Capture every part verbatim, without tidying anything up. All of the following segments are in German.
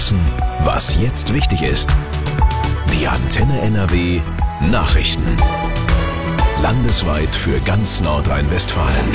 wissen, was jetzt wichtig ist. Die Antenne N R W Nachrichten. Landesweit für ganz Nordrhein-Westfalen.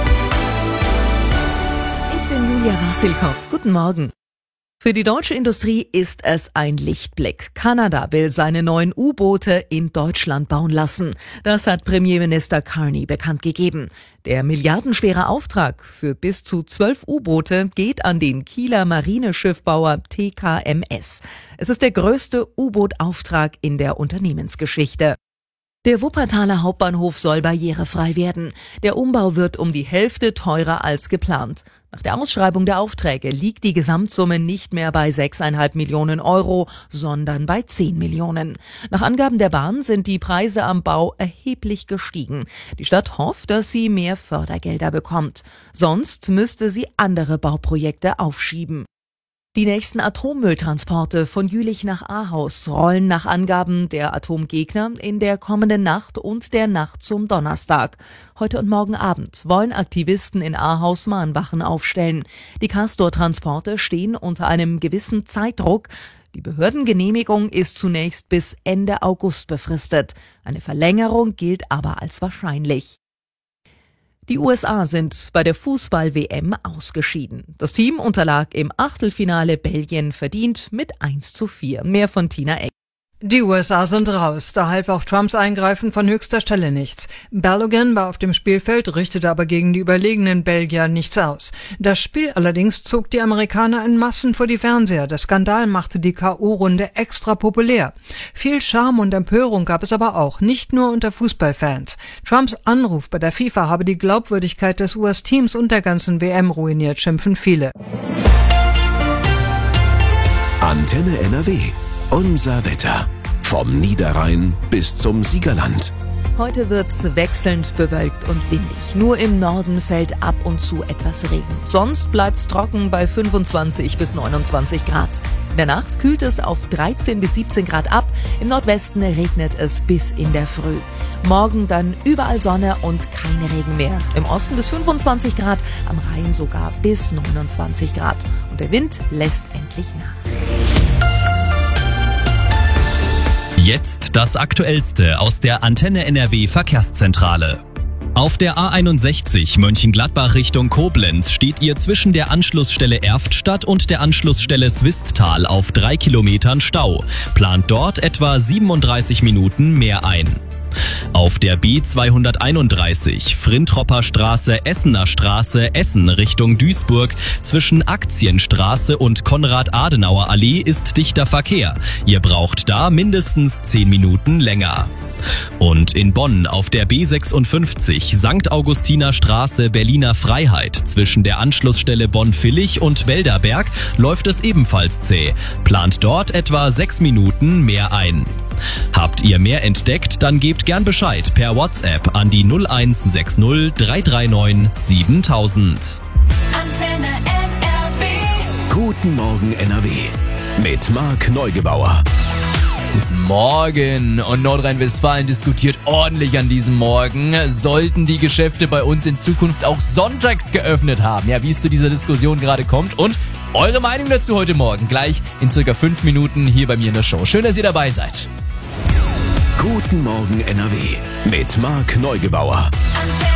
Ich bin Julia Wassilkow. Guten Morgen. Für die deutsche Industrie ist es ein Lichtblick. Kanada will seine neuen U-Boote in Deutschland bauen lassen. Das hat Premierminister Carney bekannt gegeben. Der milliardenschwere Auftrag für bis zu zwölf U-Boote geht an den Kieler Marineschiffbauer T K M S. Es ist der größte U-Boot-Auftrag in der Unternehmensgeschichte. Der Wuppertaler Hauptbahnhof soll barrierefrei werden. Der Umbau wird um die Hälfte teurer als geplant. Nach der Ausschreibung der Aufträge liegt die Gesamtsumme nicht mehr bei sechs Komma fünf Millionen Euro, sondern bei zehn Millionen. Nach Angaben der Bahn sind die Preise am Bau erheblich gestiegen. Die Stadt hofft, dass sie mehr Fördergelder bekommt. Sonst müsste sie andere Bauprojekte aufschieben. Die nächsten Atommülltransporte von Jülich nach Ahaus rollen nach Angaben der Atomgegner in der kommenden Nacht und der Nacht zum Donnerstag. Heute und morgen Abend wollen Aktivisten in Ahaus Mahnwachen aufstellen. Die Castor-Transporte stehen unter einem gewissen Zeitdruck. Die Behördengenehmigung ist zunächst bis Ende August befristet. Eine Verlängerung gilt aber als wahrscheinlich. Die U S A sind bei der Fußball-W M ausgeschieden. Das Team unterlag im Achtelfinale Belgien verdient mit eins zu vier. Mehr von Tina Eck. Die U S A sind raus, da half auch Trumps Eingreifen von höchster Stelle nichts. Balogun war auf dem Spielfeld, richtete aber gegen die überlegenen Belgier nichts aus. Das Spiel allerdings zog die Amerikaner in Massen vor die Fernseher. Der Skandal machte die K O-Runde extra populär. Viel Charme und Empörung gab es aber auch, nicht nur unter Fußballfans. Trumps Anruf bei der FIFA habe die Glaubwürdigkeit des U S-Teams und der ganzen W M ruiniert, schimpfen viele. Antenne N R W. Unser Wetter. Vom Niederrhein bis zum Siegerland. Heute wird's wechselnd bewölkt und windig. Nur im Norden fällt ab und zu etwas Regen. Sonst bleibt's trocken bei fünfundzwanzig bis neunundzwanzig Grad. In der Nacht kühlt es auf dreizehn bis siebzehn Grad ab. Im Nordwesten regnet es bis in der Früh. Morgen dann überall Sonne und keine Regen mehr. Im Osten bis fünfundzwanzig Grad, am Rhein sogar bis neunundzwanzig Grad. Und der Wind lässt endlich nach. Jetzt das Aktuellste aus der Antenne N R W Verkehrszentrale. Auf der A einundsechzig Mönchengladbach Richtung Koblenz steht ihr zwischen der Anschlussstelle Erftstadt und der Anschlussstelle Swisttal auf drei Kilometern Stau. Plant dort etwa siebenunddreißig Minuten mehr ein. Auf der B zweihunderteinunddreißig Frintropper Straße, Essener Straße, Essen Richtung Duisburg zwischen Aktienstraße und Konrad-Adenauer-Allee ist dichter Verkehr. Ihr braucht da mindestens zehn Minuten länger. Und in Bonn auf der B sechsundfünfzig Sankt Augustiner Straße, Berliner Freiheit zwischen der Anschlussstelle Bonn-Villig und Belderberg läuft es ebenfalls zäh. Plant dort etwa sechs Minuten mehr ein. Habt ihr mehr entdeckt, dann gebt gern Bescheid per WhatsApp an die null eins sechs null drei drei neun siebentausend. Antenne N R W. Guten Morgen N R W. Mit Marc Neugebauer. Guten Morgen. Und Nordrhein-Westfalen diskutiert ordentlich an diesem Morgen. Sollten die Geschäfte bei uns in Zukunft auch sonntags geöffnet haben? Ja, wie es zu dieser Diskussion gerade kommt und eure Meinung dazu heute Morgen gleich in circa fünf Minuten hier bei mir in der Show. Schön, dass ihr dabei seid. Guten Morgen N R W. Mit Marc Neugebauer. Antenne